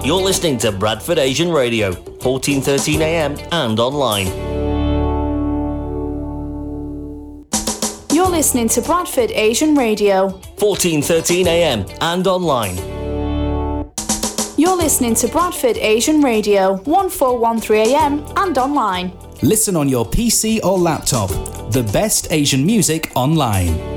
You're listening to Bradford Asian Radio, 1413 AM and online. You're listening to Bradford Asian Radio, 1413 AM and online. You're listening to Bradford Asian Radio, 1413 AM and online. Listen on your PC or laptop. The best Asian music online.